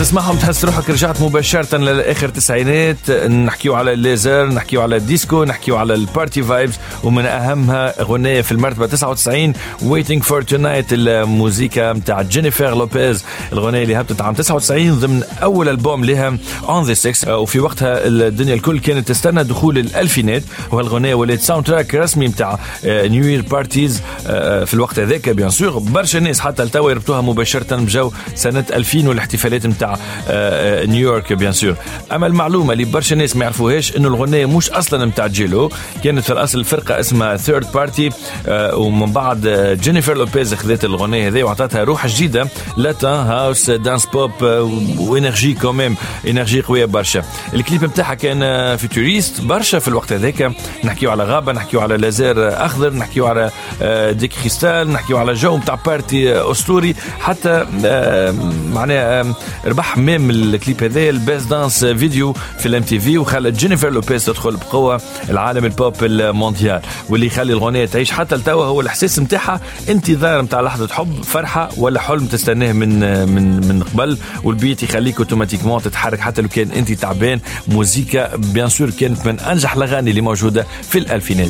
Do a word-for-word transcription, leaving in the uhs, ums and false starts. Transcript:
تسمعهم تحس روحك رجعت مباشرة لآخر التسعينات. نحكيو على الليزر، نحكيو على الديسكو، نحكيو على البارتي فايبس، ومن أهمها أغنية في المرتبة تسعة وتسعين Waiting for Tonight، الموسيقى متاع جينيفر لوبيز، الأغنية اللي هبطت عام تسعة وتسعين ضمن أول ألبوم لها On the Six. وفي وقتها الدنيا الكل كانت تستنى دخول الألفينات، وهالغنية ولات ساوند تراك رسمي متاع نيو يير بارتيز في الوقت هذاك. بيان سور برشا ناس حتى التوا يربطوها مباشرة بجو سنة ألفين والاحتفالات متاع نيويورك بيان سور. اما المعلومه اللي برشا ناس ما يعرفوهاش انه الغنيه مش اصلا نتاع جيلو، كانت في الاصل فرقه اسمها ثيرد بارتي، ومن بعد جينيفر لوبيز خذت الغنيه هذه وعطتها روح جديده، لاتان هاوس دانس بوب وانرجي كوميم، انرجي قويه برشا. الكليب نتاعها كان فيتوريست برشا في الوقت هذاك، نحكيو على غابه، نحكيو على لازير اخضر، نحكيو على ديك كريستال، نحكيو على جو نتاع بارتي اسطوري. حتى معناها ربح ميم الكليب هذا البيست دانس فيديو في الام تي في، وخلت جينيفر لوبيز تدخل بقوه العالم البوب المونديال. واللي يخلي الغنيه تعيش حتى التوا هو الاحساس نتاعها، انتظار نتاع لحظه حب، فرحه ولا حلم تستناه من من من قبل، والبيت يخليك اوتوماتيكمون تتحرك حتى لو كان انت تعبان. موسيقى بيان سور كانت من انجح الاغاني اللي موجوده في الالفينات.